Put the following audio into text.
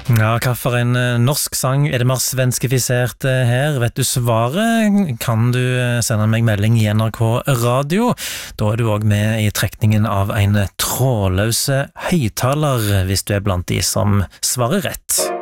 Ja, hva for en norsk sang er det mer svenskifisert her? Vet du svaret? Kan du sende meg melding i NRK Radio? Da er du også med i trekningen av en trådløse høyttaler hvis du er blant de som svarer rett.